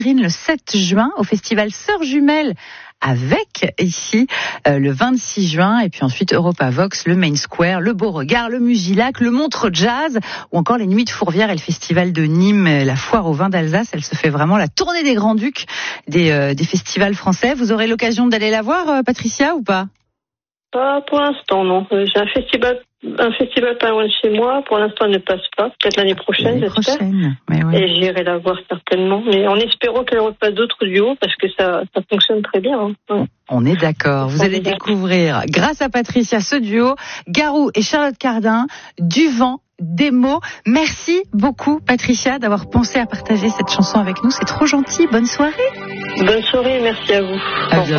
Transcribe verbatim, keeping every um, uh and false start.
le sept juin au festival Sœurs Jumelles avec ici euh, le vingt-six juin, et puis ensuite Europa Vox, le Main Square, le Beauregard, le Mugilac, le Montreux Jazz, ou encore les Nuits de Fourvière et le festival de Nîmes, la foire au vin d'Alsace. Elle se fait vraiment la tournée des Grands Ducs des, euh, des festivals français. Vous aurez l'occasion d'aller la voir, euh, Patricia, ou pas? Pas pour l'instant, non. J'ai un festival, un festival pas loin de chez moi. Pour l'instant, elle ne passe pas. Peut-être l'année prochaine, L'année j'espère. prochaine, mais ouais. Et j'irai la voir certainement. Mais en espérant qu'elle repasse d'autres duos, parce que ça, ça fonctionne très bien. Hein. Ouais. On est d'accord. Vous allez découvrir, grâce à Patricia, ce duo, Garou et Charlotte Cardin, du vent, des mots. Merci beaucoup, Patricia, d'avoir pensé à partager cette chanson avec nous. C'est trop gentil. Bonne soirée. Bonne soirée, merci à vous. À bientôt.